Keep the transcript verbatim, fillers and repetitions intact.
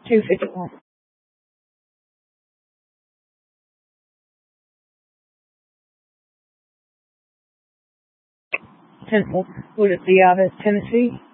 two fifty-one. Temple, would it be out of Tennessee?